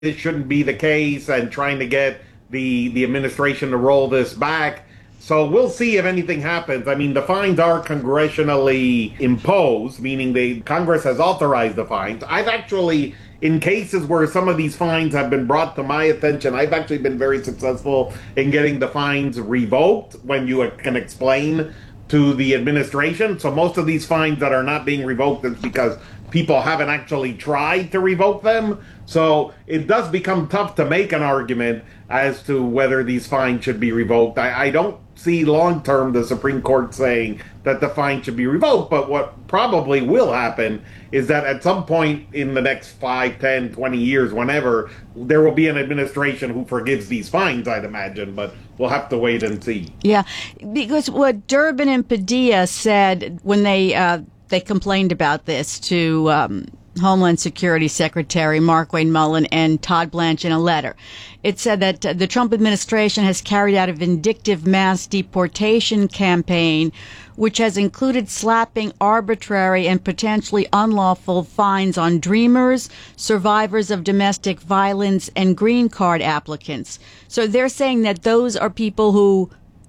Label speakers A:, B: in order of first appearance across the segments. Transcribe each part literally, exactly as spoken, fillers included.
A: this shouldn't be the case and trying to get the the administration to roll this back. So we'll see if anything happens. I mean, the fines are congressionally imposed, meaning the Congress has authorized the fines. I've actually, in cases where some of these fines have been brought to my attention, I've actually been very successful in getting the fines revoked when you can explain to the administration. So most of these fines that are not being revoked is because people haven't actually tried to revoke them. So it does become tough to make an argument as to whether these fines should be revoked. I, I don't see long term the Supreme Court saying that the fine should be revoked, but what probably will happen is that at some point in the next five, ten, twenty years, whenever, there will be an administration who forgives these fines, I'd imagine, but we'll have to wait and see.
B: Yeah, because what Durbin and Padilla said when they uh, they complained about this to um, Homeland Security Secretary Markwayne Mullin and Todd Blanche in a letter. It said that uh, the Trump administration has carried out a vindictive mass deportation campaign, which has included slapping arbitrary and potentially unlawful fines on dreamers, survivors of domestic violence, and green card applicants. So they're saying that those are people who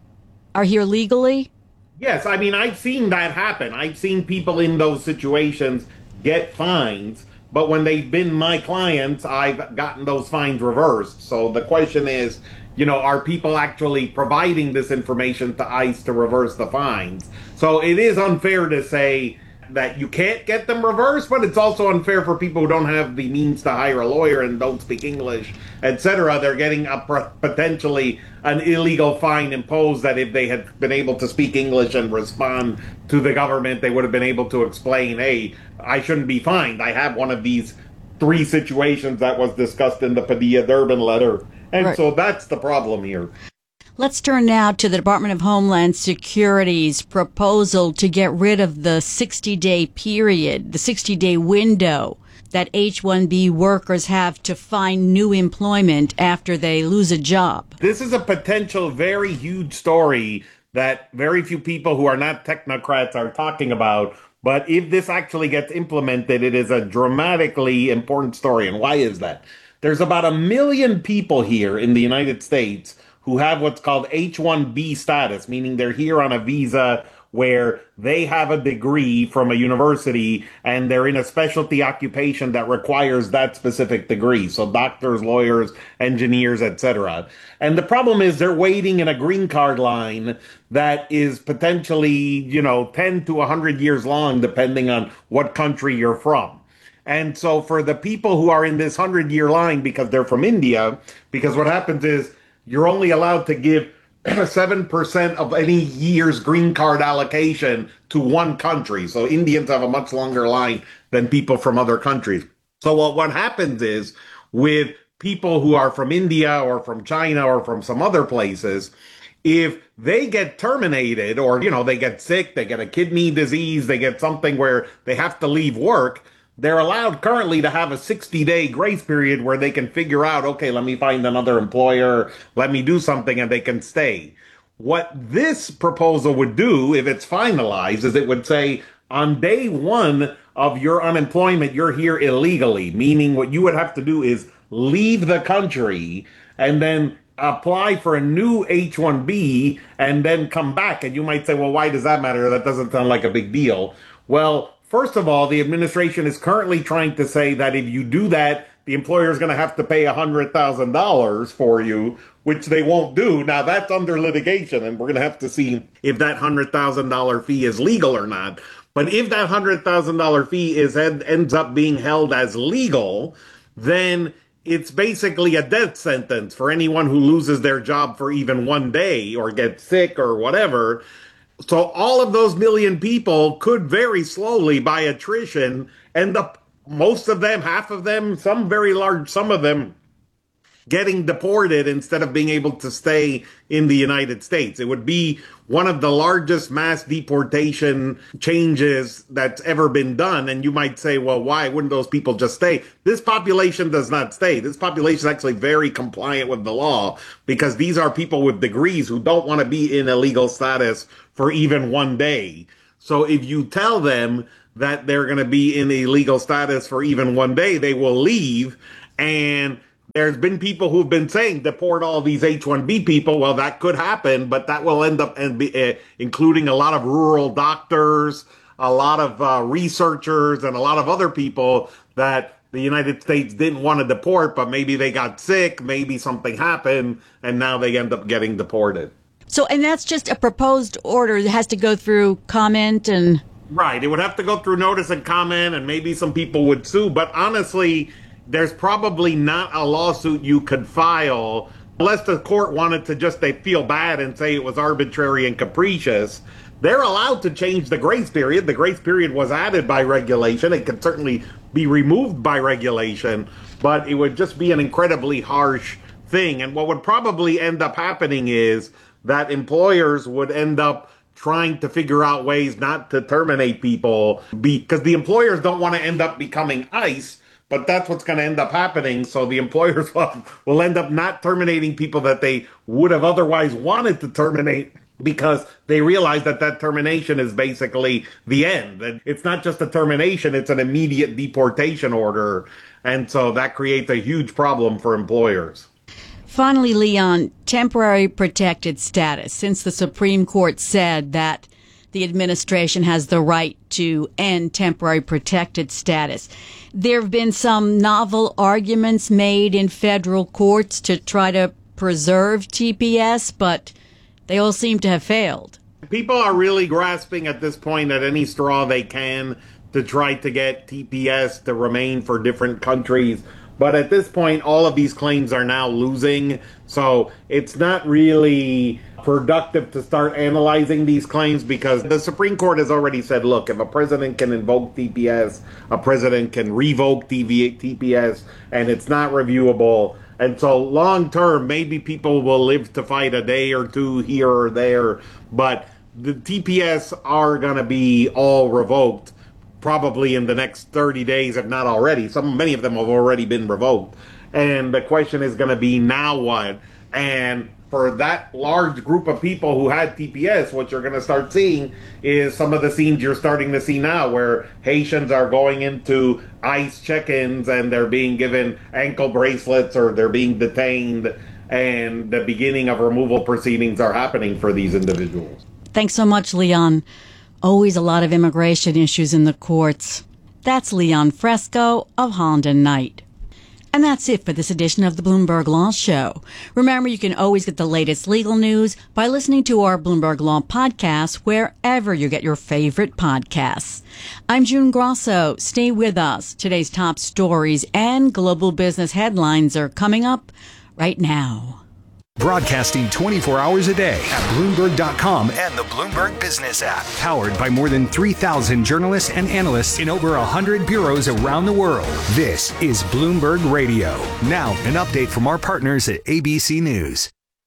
B: are here legally?
A: Yes, I mean, I've seen that happen. I've seen people in those situations get fines, but when they've been my clients, I've gotten those fines reversed. So the question is, you know, are people actually providing this information to ICE to reverse the fines? So it is unfair to say that you can't get them reversed, but it's also unfair for people who don't have the means to hire a lawyer and don't speak English, et cetera. They're getting a potentially an illegal fine imposed that if they had been able to speak English and respond to the government, they would have been able to explain, hey, I shouldn't be fined. I have one of these three situations that was discussed in the Padilla-Durbin letter. And right. So that's the problem here.
B: Let's turn now to the Department of Homeland Security's proposal to get rid of the sixty-day period, the sixty-day window that H one B workers have to find new employment after they lose a job.
A: This is a potential very huge story that very few people who are not technocrats are talking about. But if this actually gets implemented, it is a dramatically important story. And why is that? There's about a million people here in the United States who have what's called H one B status, meaning they're here on a visa where they have a degree from a university and they're in a specialty occupation that requires that specific degree. So doctors, lawyers, engineers, et cetera. And the problem is they're waiting in a green card line that is potentially, you know, ten to one hundred years long, depending on what country you're from. And so for the people who are in this one hundred year line because they're from India, because what happens is you're only allowed to give seven percent of any year's green card allocation to one country. So Indians have a much longer line than people from other countries. So what, what happens is with people who are from India or from China or from some other places, if they get terminated or, you know, they get sick, they get a kidney disease, they get something where they have to leave work, they're allowed currently to have a sixty day grace period where they can figure out, okay, let me find another employer, let me do something, and they can stay. What this proposal would do, if it's finalized, is it would say on day one of your unemployment, you're here illegally, meaning what you would have to do is leave the country and then apply for a new H one B and then come back. And you might say, well, why does that matter? That doesn't sound like a big deal. Well, first of all, the administration is currently trying to say that if you do that, the employer is going to have to pay one hundred thousand dollars for you, which they won't do. Now, that's under litigation, and we're going to have to see if that one hundred thousand dollars fee is legal or not. But if that one hundred thousand dollars fee is ends up being held as legal, then it's basically a death sentence for anyone who loses their job for even one day or gets sick or whatever. So all of those million people could very slowly, by attrition, end up, most of them, half of them, some very large, some of them, getting deported instead of being able to stay in the United States. It would be one of the largest mass deportation changes that's ever been done. And you might say, well, why wouldn't those people just stay? This population does not stay. This population is actually very compliant with the law because these are people with degrees who don't want to be in a legal status for even one day. So if you tell them that they're going to be in a legal status for even one day, they will leave. And There's been people who've been saying deport all these H one B people. Well, that could happen, but that will end up and be, uh, including a lot of rural doctors, a lot of uh, researchers, and a lot of other people that the United States didn't want to deport, but maybe they got sick, maybe something happened, and now they end up getting deported.
B: So, and that's just a proposed order that has to go through comment and...
A: Right. It would have to go through notice and comment, and maybe some people would sue. But honestly, there's probably not a lawsuit you could file unless the court wanted to just they feel bad and say it was arbitrary and capricious. They're allowed to change the grace period. The grace period was added by regulation. It could certainly be removed by regulation, but it would just be an incredibly harsh thing. And what would probably end up happening is that employers would end up trying to figure out ways not to terminate people because the employers don't want to end up becoming ICE, but that's what's going to end up happening. So the employers will, will end up not terminating people that they would have otherwise wanted to terminate because they realize that that termination is basically the end. And it's not just a termination, it's an immediate deportation order. And so that creates a huge problem for employers.
B: Finally, Leon, temporary protected status. Since the Supreme Court said that the administration has the right to end temporary protected status, there have been some novel arguments made in federal courts to try to preserve T P S, but they all seem to have failed.
A: People are really grasping at this point at any straw they can to try to get T P S to remain for different countries. But at this point, all of these claims are now losing. So it's not really productive to start analyzing these claims because the Supreme Court has already said, look, if a president can invoke T P S, a president can revoke T P S, and it's not reviewable. And so long term, maybe people will live to fight a day or two here or there. But the T P S are going to be all revoked probably in the next thirty days, if not already. Some, many of them have already been revoked. And the question is going to be, now what? And for that large group of people who had T P S, what you're going to start seeing is some of the scenes you're starting to see now where Haitians are going into ICE check-ins and they're being given ankle bracelets or they're being detained, and the beginning of removal proceedings are happening for these individuals.
B: Thanks so much, Leon. Always a lot of immigration issues in the courts. That's Leon Fresco of Holland and Knight. And that's it for this edition of the Bloomberg Law Show. Remember, you can always get the latest legal news by listening to our Bloomberg Law podcast wherever you get your favorite podcasts. I'm June Grosso. Stay with us. Today's top stories and global business headlines are coming up right now.
C: Broadcasting twenty-four hours a day at Bloomberg dot com and the Bloomberg Business app. Powered by more than three thousand journalists and analysts in over one hundred bureaus around the world. This is Bloomberg Radio. Now, an update from our partners at A B C News.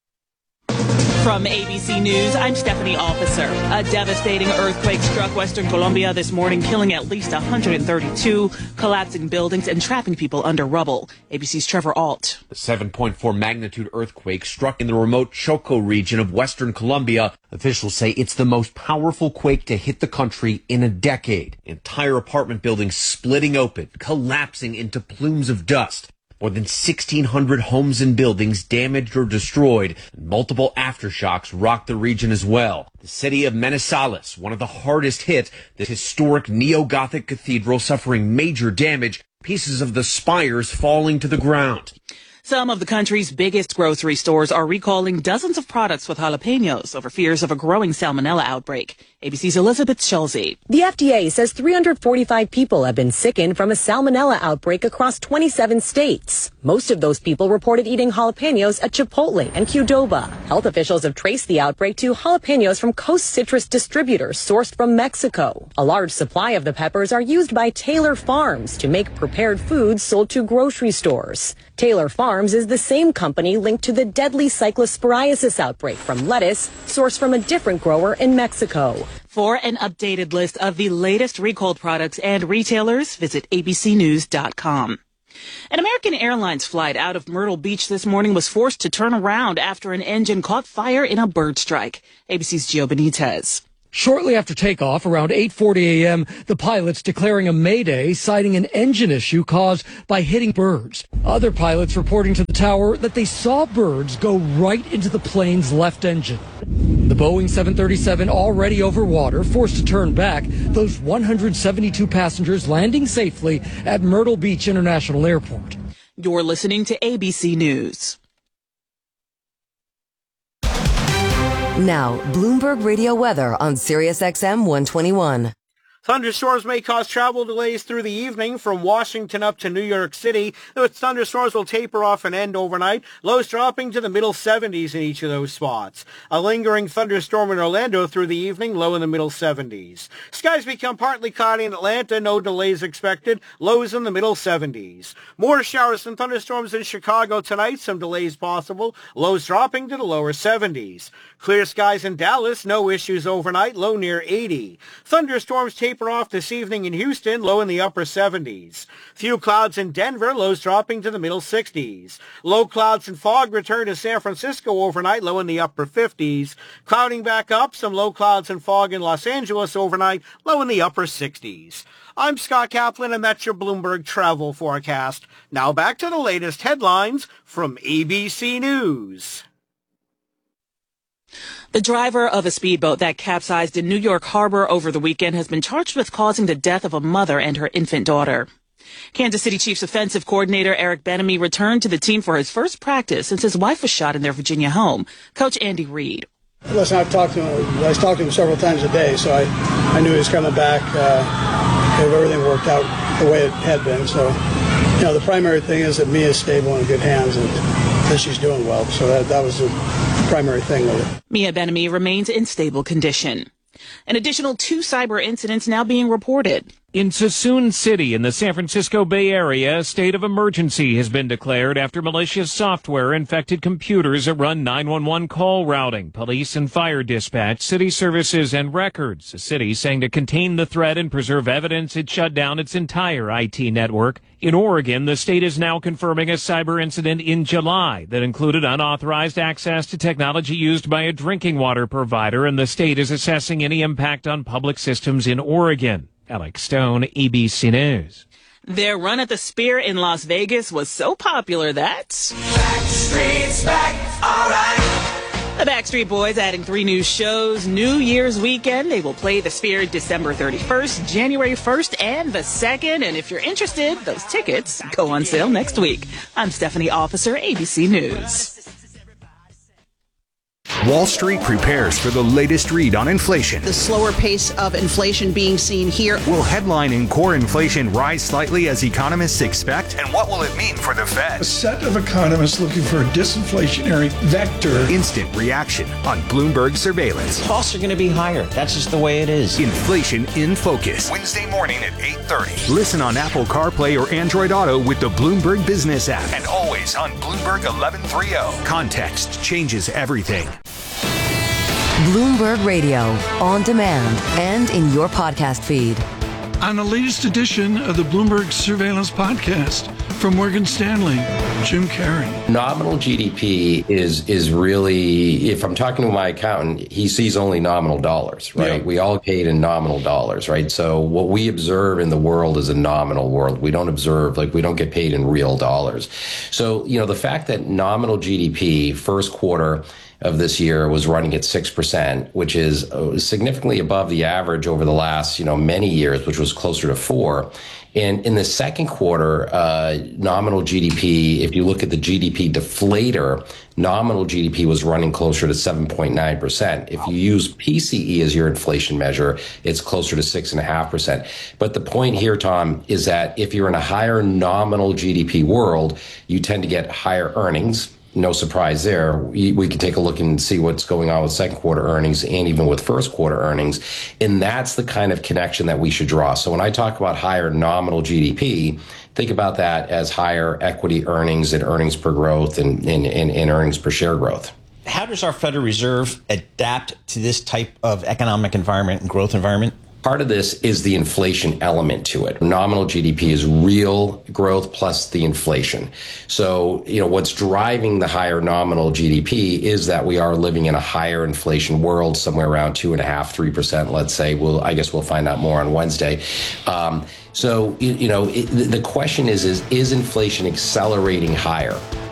D: From A B C News, I'm Stephanie Officer. A devastating earthquake struck Western Colombia this morning, killing at least one hundred thirty-two, collapsing buildings and trapping people under rubble. A B C's Trevor Alt.
E: The seven point four magnitude earthquake struck in the remote Choco region of Western Colombia. Officials say it's the most powerful quake to hit the country in a decade. Entire apartment buildings splitting open, collapsing into plumes of dust. More than sixteen hundred homes and buildings damaged or destroyed, and multiple aftershocks rocked the region as well. The city of Manizales, one of the hardest hit, the historic neo-Gothic cathedral suffering major damage, pieces of the spires falling to the ground.
D: Some of the country's biggest grocery stores are recalling dozens of products with jalapenos over fears of a growing salmonella outbreak. A B C's Elizabeth Schulze.
F: The F D A says three hundred forty-five people have been sickened from a salmonella outbreak across twenty-seven states. Most of those people reported eating jalapenos at Chipotle and Qdoba. Health officials have traced the outbreak to jalapenos from Coast Citrus distributors sourced from Mexico. A large supply of the peppers are used by Taylor Farms to make prepared foods sold to grocery stores. Taylor Farms is the same company linked to the deadly cyclosporiasis outbreak from lettuce sourced from a different grower in Mexico.
D: For an updated list of the latest recalled products and retailers, visit A B C news dot com. An American Airlines flight out of Myrtle Beach this morning was forced to turn around after an engine caught fire in a bird strike. A B C's Gio Benitez.
G: Shortly after takeoff, around eight forty a.m., the pilots declaring a mayday, citing an engine issue caused by hitting birds. Other pilots reporting to the tower that they saw birds go right into the plane's left engine. The Boeing seven thirty-seven already over water, forced to turn back, those one hundred seventy-two passengers landing safely at Myrtle Beach International Airport.
D: You're listening to A B C News.
H: Now, Bloomberg Radio weather on Sirius X M one twenty-one.
I: Thunderstorms may cause travel delays through the evening from Washington up to New York City. Those thunderstorms will taper off and end overnight, lows dropping to the middle seventies in each of those spots. A lingering thunderstorm in Orlando through the evening, low in the middle seventies. Skies become partly cloudy in Atlanta, no delays expected, lows in the middle seventies. More showers and thunderstorms in Chicago tonight, some delays possible, lows dropping to the lower seventies. Clear skies in Dallas, no issues overnight, low near eighty. Thunderstorms taper off this evening in Houston, low in the upper seventies. Few clouds in Denver, lows dropping to the middle sixties. Low clouds and fog return to San Francisco overnight, low in the upper fifties. Clouding back up, some low clouds and fog in Los Angeles overnight, low in the upper sixties. I'm Scott Kaplan, and that's your Bloomberg travel forecast. Now back to the latest headlines from A B C News.
D: The driver of a speedboat that capsized in New York Harbor over the weekend has been charged with causing the death of a mother and her infant daughter. Kansas City Chiefs offensive coordinator Eric Bieniemy returned to the team for his first practice since his wife was shot in their Virginia home. Coach Andy Reid.
J: Listen, I've talked to him. I've talked to him several times a day, so I, I knew he was coming back. Uh, if everything worked out the way it had been. So, you know, the primary thing is that Mia's stable and in good hands, and that she's doing well. So that, that was the primary thing with it.
D: Mia Bieniemy remains in stable condition. An additional two cyber incidents now being reported.
K: In Suisun City in the San Francisco Bay Area, a state of emergency has been declared after malicious software infected computers that run nine one one call routing, police and fire dispatch, city services, and records. The city saying to contain the threat and preserve evidence, it shut down its entire I T network. In Oregon, the state is now confirming a cyber incident in July that included unauthorized access to technology used by a drinking water provider, and the state is assessing any impact on public systems in Oregon. Alex Stone, A B C News.
D: Their run at the Sphere in Las Vegas was so popular that
L: Backstreet's back, all right.
D: The Backstreet Boys adding three new shows New Year's weekend. They will play the Sphere December thirty-first, January first, and the second. And if you're interested, those tickets go on sale next week. I'm Stephanie Officer, A B C News.
C: Wall Street prepares for the latest read on inflation.
M: The slower pace of inflation being seen here.
C: Will headline and core inflation rise slightly as economists expect? And what will it mean for the Fed?
N: A set of economists looking for a disinflationary vector.
C: Instant reaction on Bloomberg Surveillance.
O: Costs are going to be higher. That's just the way it is.
C: Inflation in Focus. Wednesday morning at eight thirty. Listen on Apple CarPlay or Android Auto with the Bloomberg Business app. And always on Bloomberg eleven thirty. Context changes everything.
H: Bloomberg Radio, on demand and in your podcast feed.
N: On the latest edition of the Bloomberg Surveillance Podcast from Morgan Stanley, Jim Carey.
P: Nominal G D P is is really, if I'm talking to my accountant, he sees only nominal dollars, right? Yeah. We all paid in nominal dollars, right? So what we observe in the world is a nominal world. We don't observe, like we don't get paid in real dollars. So, you know, the fact that nominal G D P first quarter of this year was running at six percent, which is significantly above the average over the last, you know, many years, which was closer to four. And in the second quarter, uh, nominal G D P, if you look at the G D P deflator, nominal G D P was running closer to seven point nine percent. If you use P C E as your inflation measure, it's closer to six point five percent. But the point here, Tom, is that if you're in a higher nominal G D P world, you tend to get higher earnings. No surprise there. We, we can take a look and see what's going on with second quarter earnings and even with first quarter earnings. And that's the kind of connection that we should draw. So when I talk about higher nominal G D P, think about that as higher equity earnings and earnings per growth and, and, and, and earnings per share growth.
O: How does our Federal Reserve adapt to this type of economic environment and growth environment?
P: Part of this is the inflation element to it. Nominal G D P is real growth plus the inflation. So, you know, what's driving the higher nominal G D P is that we are living in a higher inflation world, somewhere around two and a half, three percent, let's say. We'll, I guess we'll find out more on Wednesday. Um, so, you, you know, it, the question is, is, is inflation accelerating higher?